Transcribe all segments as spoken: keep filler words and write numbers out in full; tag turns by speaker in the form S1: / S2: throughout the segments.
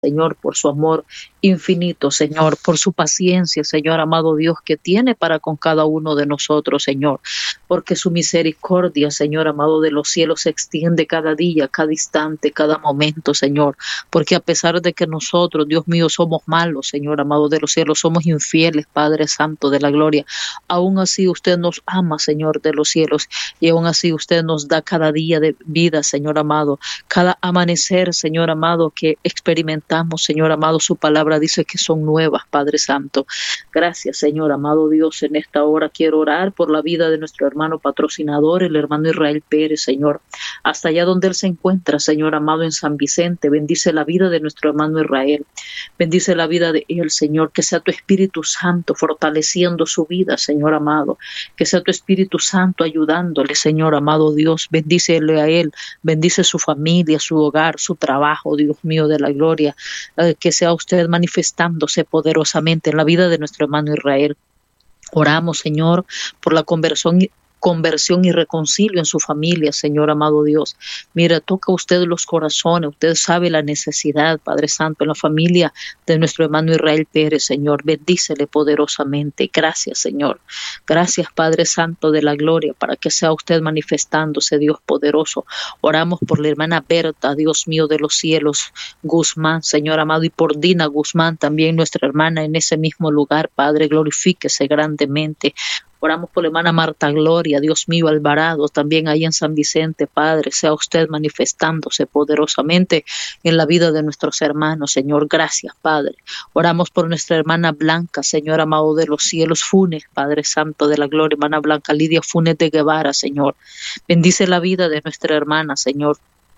S1: Señor, por su amor infinito, Señor, por su paciencia, Señor, amado Dios, que tiene para con cada uno de nosotros, Señor, porque su misericordia, Señor, amado de los cielos, se extiende cada día, cada instante, cada momento, Señor, porque a pesar de que nosotros, Dios mío, somos malos, Señor, amado de los cielos, somos infieles, Padre Santo de la gloria, aún así usted nos ama, Señor de los cielos, y aún así usted nos da cada día de vida, Señor amado, cada amanecer, Señor amado, que experimentamos, Señor amado, su palabra dice que son nuevas, Padre Santo. Gracias, Señor amado Dios. En esta hora quiero orar por la vida de nuestro hermano patrocinador, el hermano Israel Pérez, Señor. Hasta allá donde él se encuentra, Señor amado, en San Vicente, bendice la vida de nuestro hermano Israel. Bendice la vida de él, Señor. Que sea tu Espíritu Santo fortaleciendo su vida, Señor amado. Que sea tu Espíritu Santo ayudándole, Señor amado Dios. Bendícele a él, bendice su familia, su hogar, su trabajo, Dios mío de la gloria. Eh, que sea usted manifestándose poderosamente en la vida de nuestro hermano Israel. Oramos, Señor, por la conversión conversión y reconcilio en su familia, Señor amado Dios. Mira, toca usted los corazones, usted sabe la necesidad, Padre Santo, en la familia de nuestro hermano Israel Pérez, Señor. Bendícele poderosamente. Gracias, Señor. Gracias, Padre Santo de la gloria, para que sea usted manifestándose, Dios poderoso. Oramos por la hermana Berta, Dios mío de los cielos, Guzmán, Señor amado, y por Dina Guzmán, también nuestra hermana en ese mismo lugar, Padre, glorifíquese grandemente. Oramos por la hermana Marta Gloria, Dios mío, Alvarado, también ahí en San Vicente, Padre, sea usted manifestándose poderosamente en la vida de nuestros hermanos, Señor. Gracias, Padre. Oramos por nuestra hermana Blanca, Señor amado de los cielos, Funes, Padre Santo de la gloria, hermana Blanca Lidia Funes de Guevara, Señor. Bendice la vida de nuestra hermana, Señor.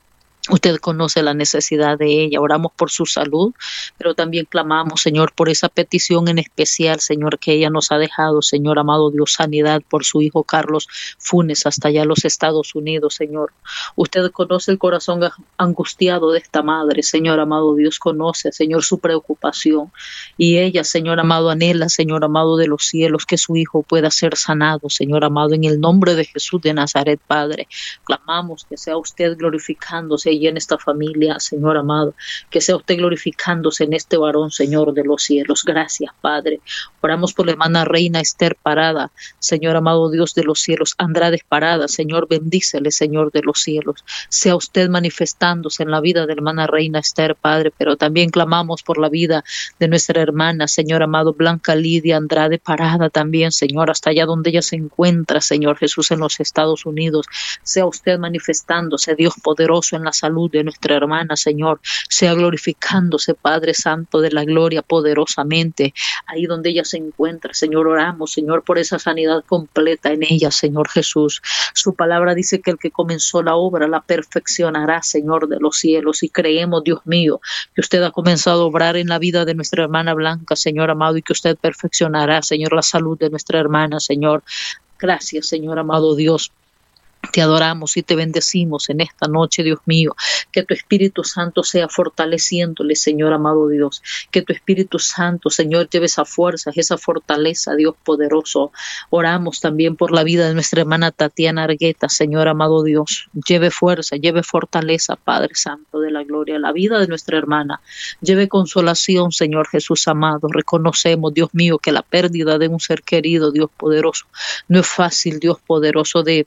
S1: Usted conoce la necesidad de ella. Oramos por su salud, pero también clamamos, Señor, por esa petición en especial, Señor, que ella nos ha dejado, Señor amado Dios, sanidad por su hijo Carlos Funes hasta allá los Estados Unidos, Señor. Usted conoce el corazón angustiado de esta madre, Señor amado Dios, conoce, Señor, su preocupación. Y ella, Señor amado, anhela, Señor amado de los cielos, que su hijo pueda ser sanado, Señor amado, en el nombre de Jesús de Nazaret, Padre. Clamamos que sea usted glorificándose y en esta familia, Señor amado, que sea usted glorificándose en este varón, Señor de los cielos. Gracias, Padre. Oramos por la hermana Reina Esther Parada, Señor amado Dios de los cielos. Andrade Parada, Señor, bendícele, Señor de los cielos. Sea usted manifestándose en la vida de la hermana Reina Esther, Padre, pero también clamamos por la vida de nuestra hermana, Señor amado, Blanca Lidia Andrade Parada también, Señor, hasta allá donde ella se encuentra, Señor Jesús, en los Estados Unidos. Sea usted manifestándose, Dios poderoso, en la salud de nuestra hermana, Señor. Sea glorificándose, Padre Santo de la gloria, poderosamente ahí donde ella se encuentra, Señor. Oramos, Señor, por esa sanidad completa en ella, Señor Jesús. Su palabra dice que el que comenzó la obra la perfeccionará, Señor de los cielos, y creemos, Dios mío, que usted ha comenzado a obrar en la vida de nuestra hermana Blanca, Señor amado, y que usted perfeccionará, Señor, la salud de nuestra hermana, Señor. Gracias, Señor amado Dios. Te adoramos y te bendecimos en esta noche, Dios mío. Que tu Espíritu Santo sea fortaleciéndole, Señor amado Dios. Que tu Espíritu Santo, Señor, lleve esa fuerza, esa fortaleza, Dios poderoso. Oramos también por la vida de nuestra hermana Tatiana Argueta, Señor amado Dios. Lleve fuerza, lleve fortaleza, Padre Santo de la gloria. La vida de nuestra hermana. Lleve consolación, Señor Jesús amado. Reconocemos, Dios mío, que la pérdida de un ser querido, Dios poderoso, no es fácil, Dios poderoso, de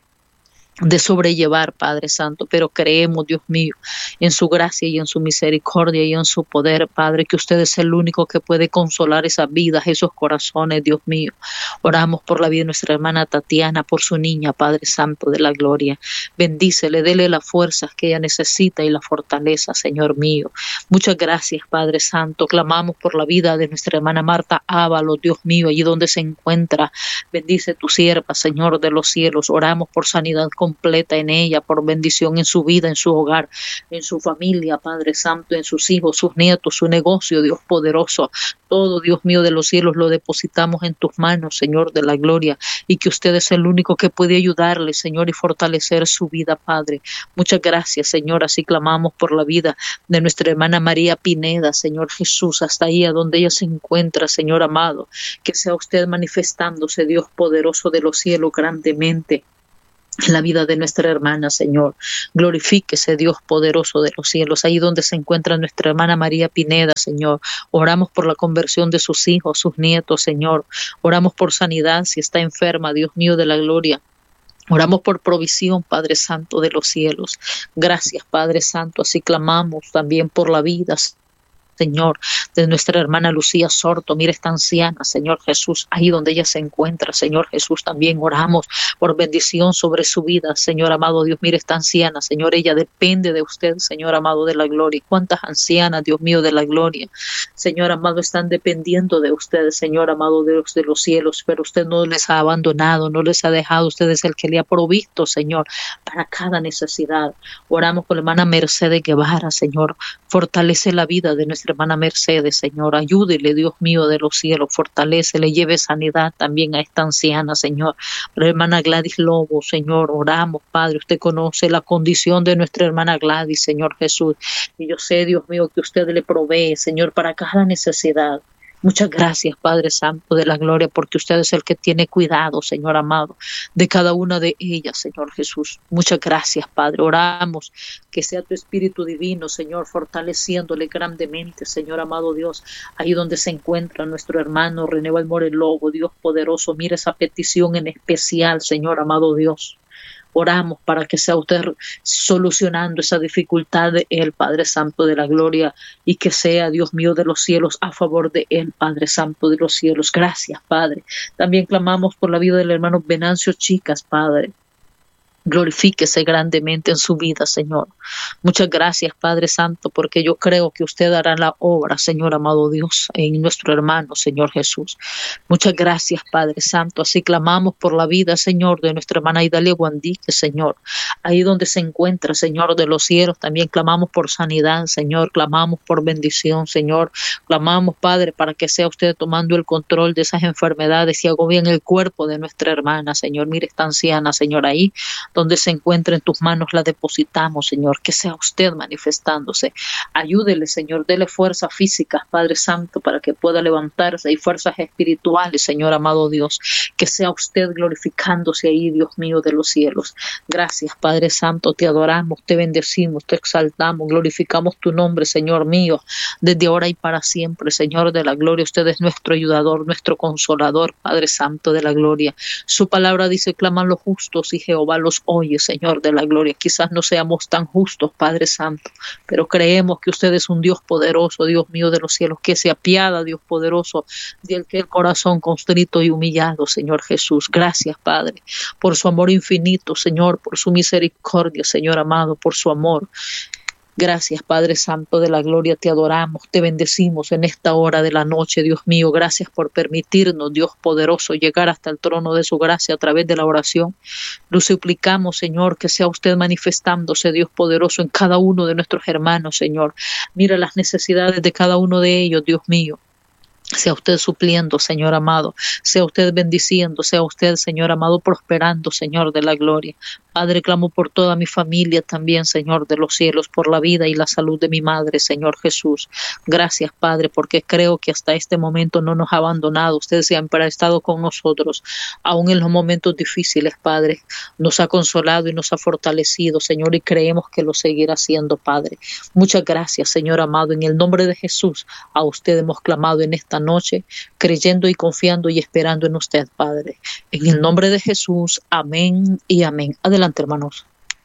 S1: de sobrellevar, Padre Santo, pero creemos, Dios mío, en su gracia y en su misericordia y en su poder, Padre, que usted es el único que puede consolar esas vidas, esos corazones, Dios mío. Oramos por la vida de nuestra hermana Tatiana, por su niña, Padre Santo de la gloria. Bendícele, dele las fuerzas que ella necesita y la fortaleza, Señor mío. Muchas gracias, Padre Santo. Clamamos por la vida de nuestra hermana Marta Ábalos, Dios mío, allí donde se encuentra. Bendice tu sierva, Señor de los cielos. Oramos por sanidad completa en ella, por bendición en su vida, en su hogar, en su familia, Padre Santo, en sus hijos, sus nietos, su negocio, Dios poderoso. Todo, Dios mío de los cielos, lo depositamos en tus manos, Señor de la gloria, y que usted es el único que puede ayudarle, Señor, y fortalecer su vida, Padre. Muchas gracias, Señor. Así clamamos por la vida de nuestra hermana María Pineda, Señor Jesús, hasta ahí a donde ella se encuentra, Señor amado. Que sea usted manifestándose, Dios poderoso de los cielos, grandemente en la vida de nuestra hermana, Señor. Glorifíquese, Dios poderoso de los cielos, ahí donde se encuentra nuestra hermana María Pineda, Señor. Oramos por la conversión de sus hijos, sus nietos, Señor. Oramos por sanidad si está enferma, Dios mío de la gloria. Oramos por provisión, Padre Santo de los cielos. Gracias, Padre Santo. Así clamamos también por la vida, Señor, de nuestra hermana Lucía Sorto. Mira esta anciana, Señor Jesús, ahí donde ella se encuentra, Señor Jesús, también oramos por bendición sobre su vida, Señor amado Dios. Mira esta anciana, Señor, ella depende de usted, Señor amado de la gloria. ¿Cuántas ancianas, Dios mío de la gloria, Señor amado, están dependiendo de usted, Señor amado Dios de los cielos? Pero usted no les ha abandonado, no les ha dejado. Usted es el que le ha provisto, Señor, para cada necesidad. Oramos por la hermana Mercedes Guevara, Señor. Fortalece la vida de nuestra hermana Mercedes, Señor. Ayúdele, Dios mío de los cielos. Fortalece, le lleve sanidad también a esta anciana, Señor. La hermana Gladys Lobo, Señor, oramos, Padre. Usted conoce la condición de nuestra hermana Gladys, Señor Jesús. Y yo sé, Dios mío, que usted le provee, Señor, para cada necesidad. Muchas gracias, Padre Santo de la gloria, porque usted es el que tiene cuidado, Señor amado, de cada una de ellas, Señor Jesús. Muchas gracias, Padre. Oramos que sea tu Espíritu Divino, Señor, fortaleciéndole grandemente, Señor amado Dios, ahí donde se encuentra nuestro hermano René Valmore Lobo, Dios poderoso. Mira esa petición en especial, Señor amado Dios. Oramos para que sea usted solucionando esa dificultad de él, Padre Santo de la gloria, y que sea, Dios mío de los cielos, a favor de él, Padre Santo de los cielos. Gracias, Padre. También clamamos por la vida del hermano Venancio Chicas, Padre. Glorifíquese grandemente en su vida, Señor. Muchas gracias, Padre Santo, porque yo creo que usted hará la obra, Señor amado Dios, en nuestro hermano, Señor Jesús. Muchas gracias, Padre Santo. Así clamamos por la vida, Señor, de nuestra hermana Idalia Guandique, Señor. Ahí donde se encuentra, Señor de los cielos, también clamamos por sanidad, Señor. Clamamos por bendición, Señor. Clamamos, Padre, para que sea usted tomando el control de esas enfermedades y agobian el cuerpo de nuestra hermana, Señor. Mire esta anciana, Señor, ahí donde se encuentra en tus manos la depositamos, Señor, que sea usted manifestándose. Ayúdele, Señor, dele fuerzas físicas, Padre Santo, para que pueda levantarse, y fuerzas espirituales, Señor amado Dios, que sea usted glorificándose ahí, Dios mío de los cielos. Gracias, Padre Santo, te adoramos, te bendecimos, te exaltamos, glorificamos tu nombre, Señor mío, desde ahora y para siempre, Señor de la gloria. Usted es nuestro ayudador, nuestro consolador, Padre Santo de la gloria. Su palabra dice: claman los justos y Jehová los oye, Señor de la gloria. Quizás no seamos tan justos, Padre Santo, pero creemos que usted es un Dios poderoso, Dios mío de los cielos, que se apiada, Dios poderoso, del que el corazón constrito y humillado, Señor Jesús. Gracias, Padre, por su amor infinito, Señor, por su misericordia, Señor amado, por su amor. Gracias, Padre Santo de la gloria, te adoramos, te bendecimos en esta hora de la noche, Dios mío. Gracias por permitirnos, Dios poderoso, llegar hasta el trono de su gracia a través de la oración. Lo suplicamos, Señor, que sea usted manifestándose, Dios poderoso, en cada uno de nuestros hermanos, Señor. Mira las necesidades de cada uno de ellos, Dios mío. Sea usted supliendo, Señor amado. Sea usted bendiciendo. Sea usted, Señor amado, prosperando, Señor de la gloria. Padre, clamo por toda mi familia también, Señor de los cielos, por la vida y la salud de mi madre, Señor Jesús. Gracias, Padre, porque creo que hasta este momento no nos ha abandonado. Usted siempre ha estado con nosotros, aún en los momentos difíciles, Padre. Nos ha consolado y nos ha fortalecido, Señor, y creemos que lo seguirá haciendo, Padre. Muchas gracias, Señor amado. En el nombre de Jesús, a usted hemos clamado en esta noche, creyendo y confiando y esperando en usted, Padre. En el nombre de Jesús, amén y amén. Adelante, hermanos.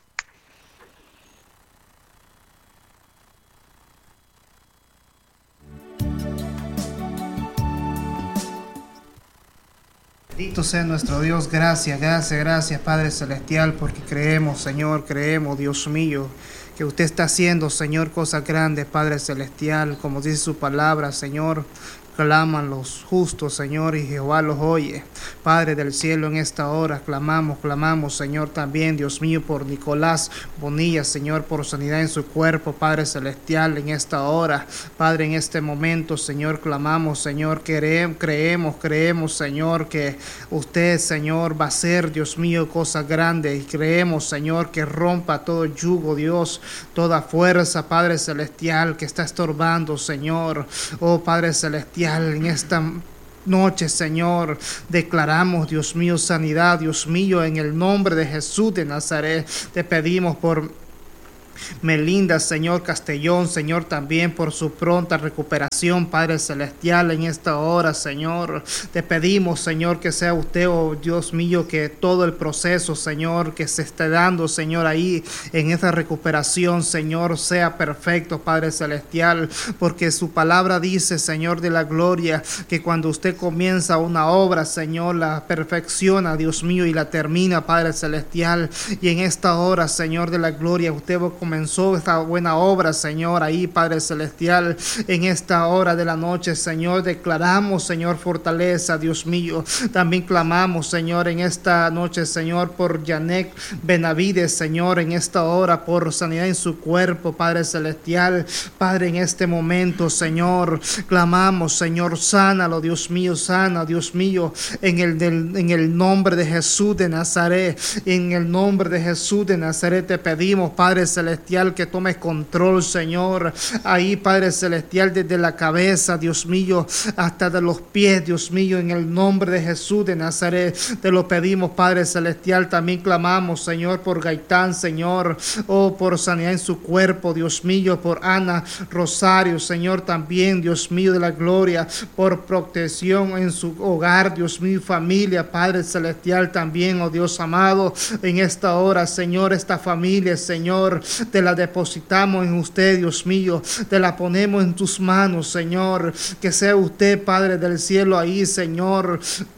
S2: Bendito sea nuestro Dios. Gracias, gracias, gracias, Padre Celestial, porque creemos, Señor, creemos, Dios mío, que usted está haciendo, Señor, cosas grandes, Padre Celestial, como dice su palabra, Señor. Claman los justos, Señor, y Jehová los oye. Padre del cielo, en esta hora clamamos, clamamos, Señor, también, Dios mío, por Nicolás Bonilla, Señor, por sanidad en su cuerpo, Padre Celestial, en esta hora. Padre, en este momento, Señor, clamamos, Señor, creemos, creemos, creemos, Señor, que usted, Señor, va a hacer, Dios mío, cosas grandes. Y creemos, Señor, que rompa todo yugo, Dios, toda fuerza, Padre Celestial, que está estorbando, Señor. Oh, Padre Celestial, en esta noche, Señor, declaramos, Dios mío, sanidad, Dios mío, en el nombre de Jesús de Nazaret. Te pedimos por Melinda, Señor Castellón, Señor, también por su pronta recuperación, Padre Celestial, en esta hora, Señor. Te pedimos, Señor, que sea usted, oh Dios mío, que todo el proceso, Señor, que se esté dando, Señor, ahí en esta recuperación, Señor, sea perfecto, Padre Celestial, porque su palabra dice, Señor de la gloria, que cuando usted comienza una obra, Señor, la perfecciona, Dios mío, y la termina, Padre Celestial. Y en esta hora, Señor de la gloria, usted va a comenzó esta buena obra, Señor, ahí, Padre Celestial, en esta hora de la noche, Señor, declaramos, Señor, fortaleza, Dios mío. También clamamos, Señor, en esta noche, Señor, por Janet Benavides, Señor, en esta hora, por sanidad en su cuerpo, Padre Celestial. Padre, en este momento, Señor, clamamos, Señor, sánalo, Dios mío, sana, Dios mío, en el, del, en el nombre de Jesús de Nazaret, en el nombre de Jesús de Nazaret te pedimos, Padre Celestial, que tomes control, Señor, ahí, Padre Celestial, desde la cabeza, Dios mío, hasta de los pies, Dios mío, en el nombre de Jesús de Nazaret, te lo pedimos, Padre Celestial. También clamamos, Señor, por Gaitán, Señor, oh, por sanidad en su cuerpo, Dios mío, por Ana Rosario, Señor, también, Dios mío, de la gloria, por protección en su hogar, Dios mío, familia, Padre Celestial, también, oh Dios amado, en esta hora, Señor, esta familia, Señor, te la depositamos en usted, Dios mío, te la ponemos en tus manos, Señor, que sea usted, Padre del cielo, ahí, Señor,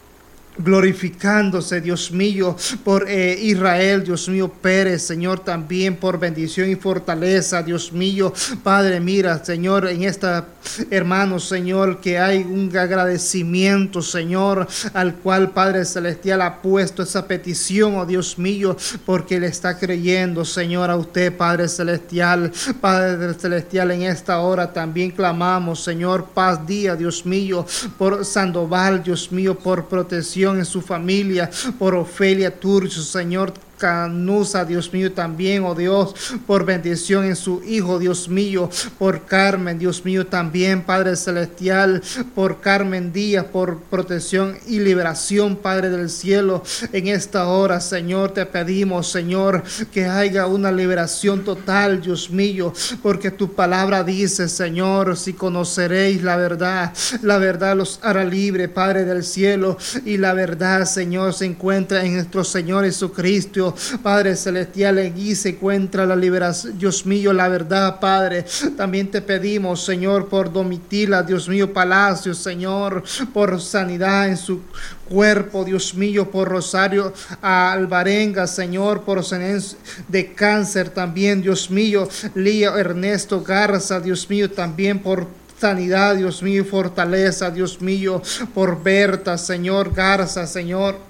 S2: glorificándose, Dios mío, por eh, Israel, Dios mío, Pérez, Señor, también por bendición y fortaleza, Dios mío, Padre, mira, Señor, en esta, hermano, Señor, que hay un agradecimiento, Señor, al cual, Padre Celestial, ha puesto esa petición, oh Dios mío, porque le está creyendo, Señor, a usted, Padre Celestial. Padre Celestial, en esta hora también clamamos, Señor, paz día, Dios mío, por Sandoval, Dios mío, por protección en su familia, por Ofelia Turcio, Señor Canusa, Dios mío, también, oh Dios, por bendición en su hijo, Dios mío, por Carmen, Dios mío, también, Padre Celestial, por Carmen Díaz, por protección y liberación, Padre del cielo, en esta hora, Señor, te pedimos, Señor, que haya una liberación total, Dios mío, porque tu palabra dice, Señor, si conoceréis la verdad, la verdad los hará libre, Padre del cielo, y la verdad, Señor, se encuentra en nuestro Señor Jesucristo, Padre Celestial, allí se encuentra la liberación, Dios mío, la verdad, Padre. También te pedimos, Señor, por Domitila, Dios mío, Palacio, Señor, por sanidad en su cuerpo, Dios mío, por Rosario Alvarenga, Señor, por sanidad de cáncer también, Dios mío, Lía Ernesto Garza, Dios mío, también por sanidad, Dios mío, y fortaleza, Dios mío, por Berta, Señor, Garza, Señor,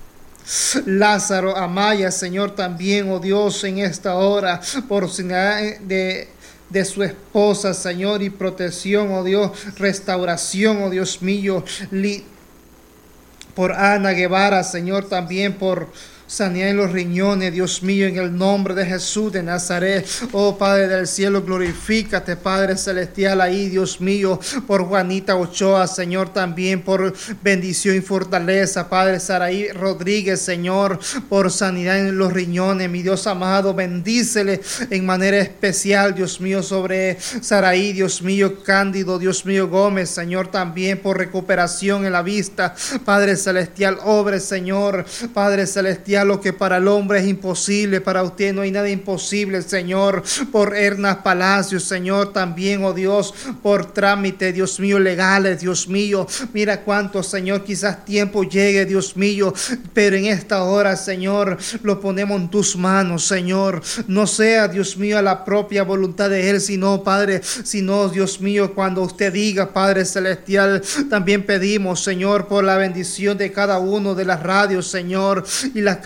S2: Lázaro Amaya, Señor, también, oh Dios, en esta hora, por sanidad de, de su esposa, Señor, y protección, oh Dios, restauración, oh Dios mío, li, por Ana Guevara, Señor, también por sanidad en los riñones, Dios mío, en el nombre de Jesús de Nazaret. Oh Padre del cielo, glorifícate, Padre Celestial, ahí, Dios mío, por Juanita Ochoa, Señor, también por bendición y fortaleza, Padre Saraí Rodríguez, Señor, por sanidad en los riñones, mi Dios amado, bendícele en manera especial, Dios mío, sobre Saraí, Dios mío, Cándido, Dios mío, Gómez, Señor, también por recuperación en la vista, Padre Celestial, obre, Señor, Padre Celestial, lo que para el hombre es imposible, para usted no hay nada imposible, Señor, por Hernas Palacios, Señor, también, oh Dios, por trámite, Dios mío, legales, Dios mío, mira cuánto, Señor, quizás tiempo llegue, Dios mío, pero en esta hora, Señor, lo ponemos en tus manos, Señor, no sea, Dios mío, a la propia voluntad de Él, sino, Padre, sino, Dios mío, cuando usted diga, Padre Celestial, también pedimos, Señor, por la bendición de cada uno de las radios, Señor, y las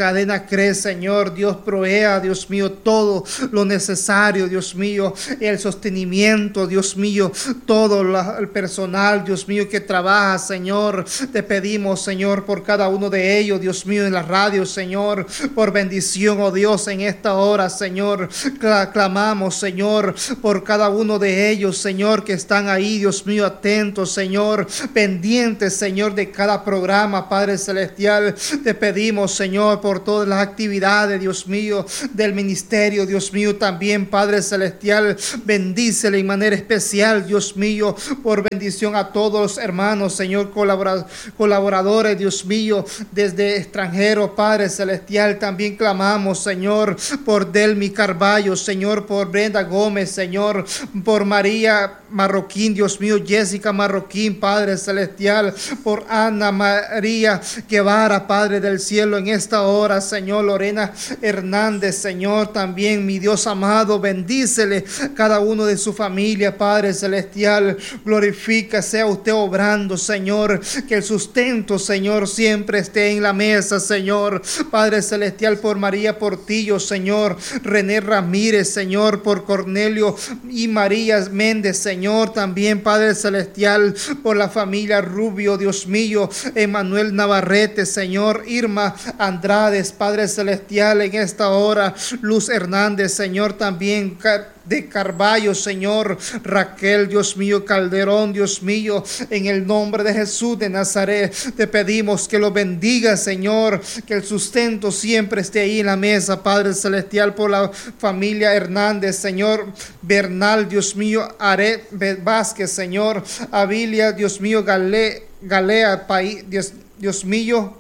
S2: cadena cree, Señor. Dios, provea, Dios mío, todo lo necesario, Dios mío, el sostenimiento, Dios mío, todo la, el personal, Dios mío, que trabaja, Señor. Te pedimos, Señor, por cada uno de ellos, Dios mío, en la radio, Señor, por bendición, oh Dios, en esta hora, Señor. Clamamos, Señor, por cada uno de ellos, Señor, que están ahí, Dios mío, atentos, Señor, pendientes, Señor, de cada programa, Padre Celestial. Te pedimos, Señor, por todas las actividades, Dios mío, del ministerio, Dios mío, también, Padre Celestial, bendícele en manera especial, Dios mío, por bendición a todos los hermanos, Señor, colabora- colaboradores, Dios mío, desde extranjero, Padre Celestial. También clamamos, Señor, por Delmi Carballo, Señor, por Brenda Gómez, Señor, por María Marroquín, Dios mío, Jessica Marroquín, Padre Celestial, por Ana María Guevara, Padre del cielo, en esta hora, Señor, Lorena Hernández, Señor, también, mi Dios amado, bendícele cada uno de su familia, Padre Celestial. Glorifica, sea usted obrando, Señor, que el sustento, Señor, siempre esté en la mesa, Señor. Padre Celestial, por María Portillo, Señor, René Ramírez, Señor, por Cornelio y María Méndez, Señor, también, Padre Celestial, por la familia Rubio, Dios mío, Emanuel Navarrete, Señor, Irma Andrades, Padre Celestial, en esta hora, Luz Hernández, Señor, también, de Carballo, Señor, Raquel, Dios mío, Calderón, Dios mío, en el nombre de Jesús de Nazaret, te pedimos que lo bendiga, Señor, que el sustento siempre esté ahí en la mesa, Padre Celestial, por la familia Hernández, Señor, Bernal, Dios mío, Aret Vázquez, Señor, Avilia, Dios mío, Gale, Galea, país, Dios, Dios mío,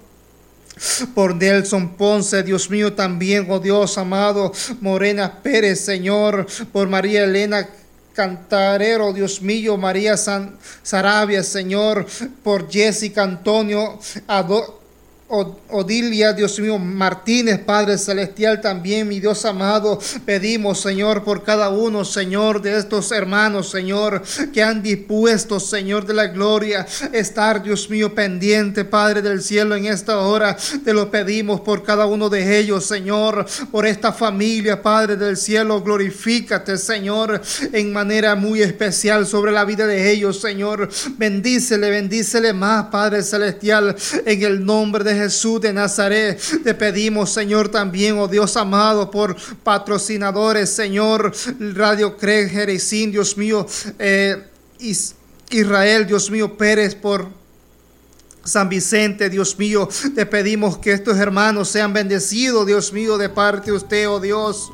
S2: por Nelson Ponce, Dios mío, también, oh Dios amado, Morena Pérez, Señor, por María Elena Cantarero, Dios mío, María San Sarabia, Señor, por Jessica Antonio Ado Odilia, Dios mío, Martínez, Padre Celestial, también, mi Dios amado, pedimos, Señor, por cada uno, Señor, de estos hermanos, Señor, que han dispuesto, Señor de la gloria, estar, Dios mío, pendiente, Padre del cielo, en esta hora. Te lo pedimos por cada uno de ellos, Señor, por esta familia, Padre del cielo. Glorifícate, Señor, en manera muy especial sobre la vida de ellos, Señor. Bendícele, bendícele más, Padre Celestial, en el nombre de Jesús de Nazaret. Te pedimos, Señor, también, oh Dios amado, por patrocinadores, Señor, Radio Craig, Jericín, Dios mío, eh, Israel, Dios mío, Pérez, por San Vicente, Dios mío. Te pedimos que estos hermanos sean bendecidos, Dios mío, de parte de usted, oh Dios.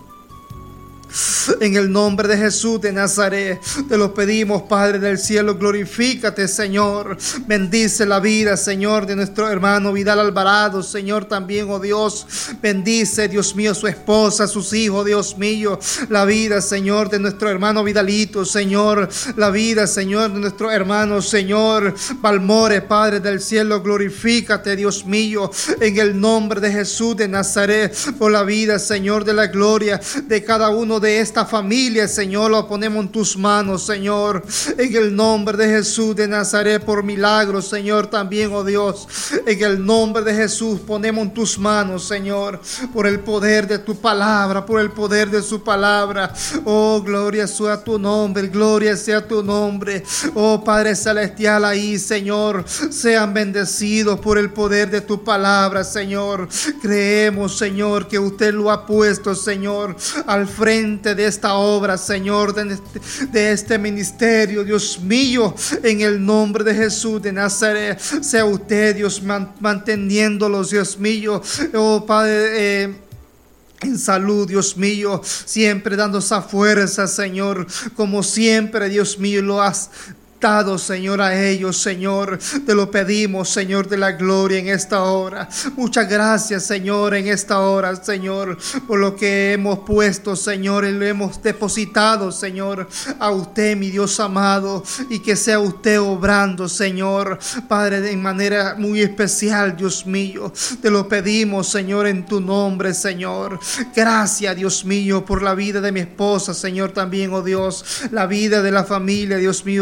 S2: En el nombre de Jesús de Nazaret, te lo pedimos, Padre del cielo. Glorifícate, Señor. Bendice la vida, Señor, de nuestro hermano Vidal Alvarado, Señor, también, oh Dios. Bendice, Dios mío, su esposa, sus hijos, Dios mío. La vida, Señor, de nuestro hermano Vidalito, Señor. La vida, Señor, de nuestro hermano, Señor, Balmore, Padre del cielo. Glorifícate, Dios mío, en el nombre de Jesús de Nazaret, por la vida, Señor, de la gloria de cada uno de esta familia, Señor. Lo ponemos en tus manos, Señor, en el nombre de Jesús de Nazaret, por milagros, Señor, también, oh Dios, en el nombre de Jesús ponemos en tus manos, Señor, por el poder de tu palabra, por el poder de su palabra. Oh, gloria sea tu nombre, gloria sea tu nombre. Oh, Padre Celestial, ahí, Señor, sean bendecidos por el poder de tu palabra, Señor. Creemos, Señor, que usted lo ha puesto, Señor, al frente de esta obra, Señor, de este, de este ministerio, Dios mío, en el nombre de Jesús de Nazaret. Sea usted, Dios, man, manteniéndolos, Dios mío, oh Padre, eh, en salud, Dios mío, siempre dando esa fuerza, Señor, como siempre, Dios mío, lo has dado, Señor, a ellos, Señor. Te lo pedimos, Señor de la gloria, en esta hora. Muchas gracias, Señor, en esta hora, Señor, por lo que hemos puesto, Señor, y lo hemos depositado, Señor, a usted, mi Dios amado, y que sea usted obrando, Señor, Padre, en manera muy especial, Dios mío. Te lo pedimos, Señor, en tu nombre, Señor. Gracias, Dios mío, por la vida de mi esposa, Señor, también, oh Dios, la vida de la familia, Dios mío, de mi suegra,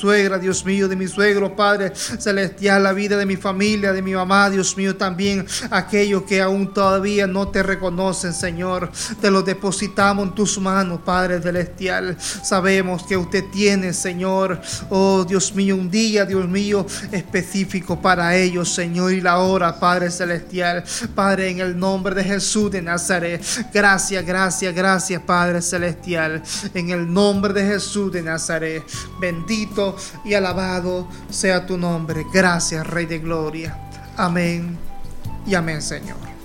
S2: suegra, Dios mío, de mi suegro, Padre celestial, la vida de mi familia, de mi mamá, Dios mío, también aquellos que aún todavía no te reconocen, Señor, te los depositamos en tus manos, Padre celestial. Sabemos que usted tiene, Señor, oh Dios mío, un día, Dios mío, específico para ellos, Señor, y la hora, Padre celestial. Padre, en el nombre de Jesús de Nazaret, gracias, gracias, gracias, Padre celestial, en el nombre de Jesús de Nazaret. Bendito y alabado sea tu nombre. Gracias, Rey de Gloria. Amén y amén, Señor.